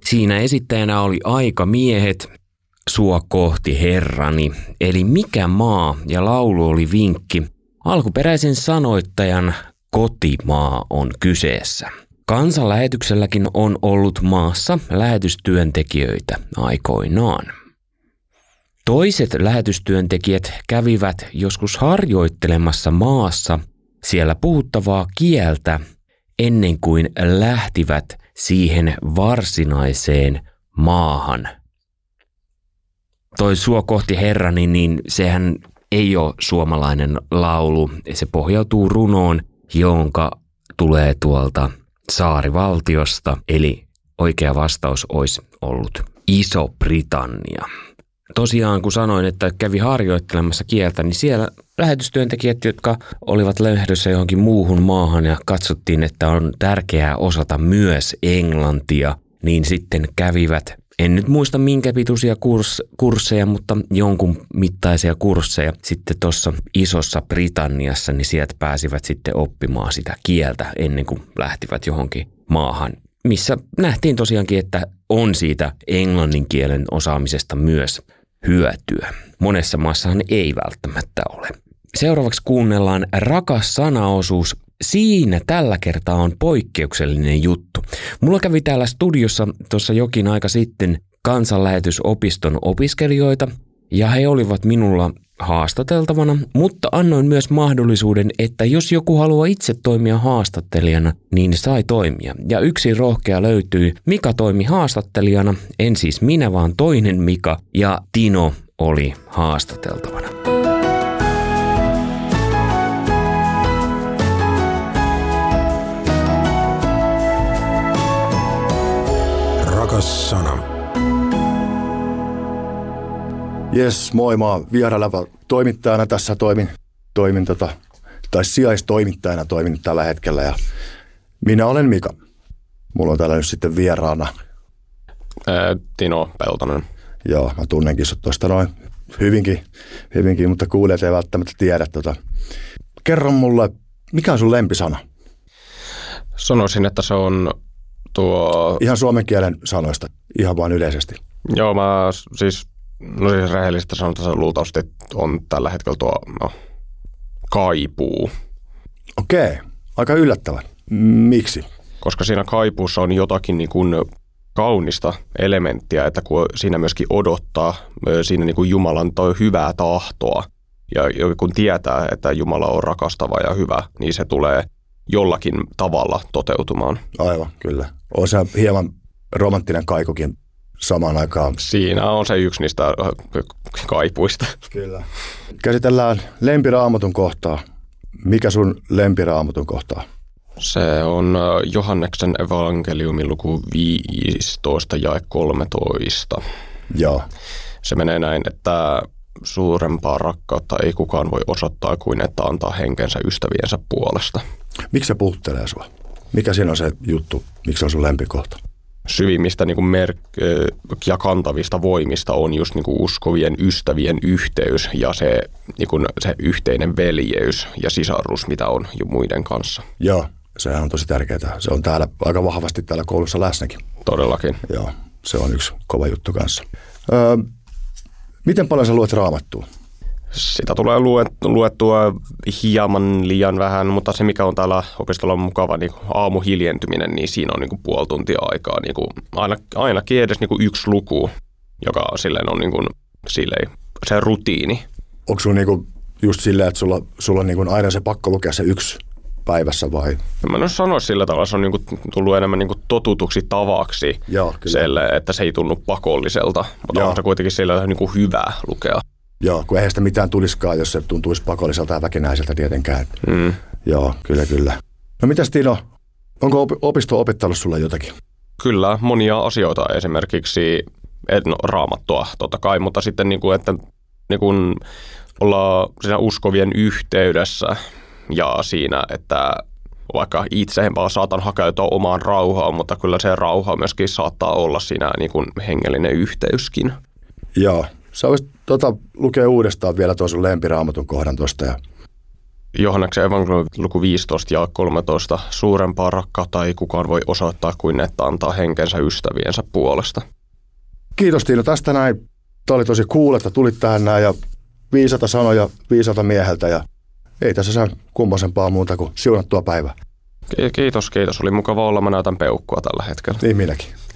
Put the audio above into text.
Siinä esittäjänä oli Aikamiehet, Sua kohti Herrani, eli Mikä maa, ja laulu oli vinkki. Alkuperäisen sanoittajan kotimaa on kyseessä. Kansanlähetykselläkin on ollut maassa lähetystyöntekijöitä aikoinaan. Toiset lähetystyöntekijät kävivät joskus harjoittelemassa maassa siellä puhuttavaa kieltä ennen kuin lähtivät siihen varsinaiseen maahan. Toi Sua kohti Herrani, niin sehän ei ole suomalainen laulu. Se pohjautuu runoon, jonka tulee tuolta saarivaltiosta, eli oikea vastaus olisi ollut Iso-Britannia. Tosiaan, kun sanoin, että kävi harjoittelemassa kieltä, niin siellä lähetystyöntekijät, jotka olivat lähdössä johonkin muuhun maahan ja katsottiin, että on tärkeää osata myös englantia, niin sitten kävivät, en nyt muista minkä pituisia kursseja, mutta jonkun mittaisia kursseja sitten tuossa Isossa Britanniassa, niin sieltä pääsivät sitten oppimaan sitä kieltä ennen kuin lähtivät johonkin maahan, missä nähtiin tosiaankin, että on siitä englannin kielen osaamisesta myös hyötyä. Monessa maassahan ei välttämättä ole. Seuraavaksi kuunnellaan Rakas sanaosuus. Siinä tällä kertaa on poikkeuksellinen juttu. Mulla kävi täällä studiossa tuossa jokin aika sitten kansanlähetysopiston opiskelijoita ja he olivat minulla haastateltavana, mutta annoin myös mahdollisuuden, että jos joku haluaa itse toimia haastattelijana, niin sai toimia. Ja yksi rohkea löytyi. Mika toimi haastattelijana, en siis minä, vaan toinen Mika, ja Tino oli haastateltavana. Rakas sana. Jes, moi, mä oon vieraileva toimittajana tässä tai sijaistoimittajana toimin tällä hetkellä ja minä olen Mika. Mulla on täällä nyt sitten vieraana. Tino Peltonen. Joo, mä tunnenkin sut tuosta noin hyvinkin, mutta kuulijat ei välttämättä tiedä. Kerro mulle, mikä on sun lempisana? Sanoisin, että se on tuo... Ihan suomen kielen sanoista, ihan vaan yleisesti. Joo, siis rehellistä sanotaan, että luultavasti on tällä hetkellä tuo kaipuu. Okei, aika yllättävän. Miksi? Koska siinä kaipuussa on jotakin niin kuin kaunista elementtiä, että kun siinä myöskin odottaa siinä niin kuin Jumalan toi hyvää tahtoa ja kun tietää, että Jumala on rakastava ja hyvä, niin se tulee jollakin tavalla toteutumaan. Aivan, kyllä. On se hieman romanttinen kaikukin samaan aikaan. Siinä on se yksi niistä kaipuista. Kyllä. Käsitellään lempiraamatun kohtaa. Mikä sun lempiraamatun kohtaa? Se on Johanneksen evankeliumin luku 15 jae 13. Joo. Se menee näin, että suurempaa rakkautta ei kukaan voi osoittaa kuin että antaa henkensä ystäviensä puolesta. Miksi se puhuttelee sua? Mikä siinä on se juttu? Miksi se on sun lempikohta? Syvimmistä niin kuin ja kantavista voimista on just niin kuin uskovien ystävien yhteys ja se, niin kuin se yhteinen veljeys ja sisarus, mitä on jo muiden kanssa. Joo, sehän on tosi tärkeää. Se on täällä aika vahvasti täällä koulussa läsnäkin. Todellakin. Joo, se on yksi kova juttu kanssa. Miten paljon sä luet Raamattua? Sitä tulee luettua hieman liian vähän, mutta se mikä on täällä opistolla mukava, niin aamuhiljentyminen, niin siinä on niin kuin puoli tuntia aikaa. Niin kuin ainakin edes niin kuin yksi luku, joka silleen on niin kuin, silleen, se rutiini. Onko sulla niin kuin just silleen, että sulla on niin kuin aina se pakko lukea se yksi päivässä vai? Mä en sanoisi sillä tavalla, se on niin kuin tullut enemmän niin kuin totutuksi tavaksi. Joo, selle, että se ei tunnu pakolliselta, mutta on se kuitenkin sillä niin kuin hyvä lukea. Joo, kun eihän sitä mitään tulisikaan, jos se tuntuisi pakolliselta ja väkinäiseltä tietenkään. Joo, kyllä. No mitäs Tino, onko opisto opettanut sulle jotakin? Kyllä, monia asioita esimerkiksi, Raamattua totta kai, mutta sitten niin kuin, että niin kuin ollaan siinä uskovien yhteydessä ja siinä, että vaikka itse vaan saatan hakeutua omaan rauhaan, mutta kyllä se rauha myöskin saattaa olla siinä niin kuin hengellinen yhteyskin. Joo. Sä voisit lukea uudestaan vielä tuon sun lempiraamatun kohdan tuosta. Johanneksen evankeliumi luku 15 ja 13. Suurempaa rakkautta ei kukaan voi osoittaa kuin että antaa henkensä ystäviensä puolesta. Kiitos Tiino tästä näin. Tämä oli tosi cool, että tulit tähän näin ja viisata sanoja viisalta mieheltä ja ei tässä saa kummosempaa muuta kuin siunattua päivää. Kiitos. Oli mukava olla. Mä näytän peukkua tällä hetkellä. Niin minäkin.